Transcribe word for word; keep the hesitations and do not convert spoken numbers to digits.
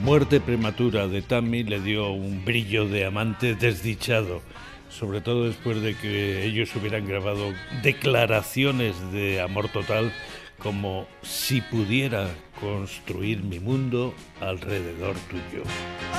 muerte prematura de Tammy le dio un brillo de amante desdichado, sobre todo después de que ellos hubieran grabado declaraciones de amor total como "si pudiera construir mi mundo alrededor tuyo".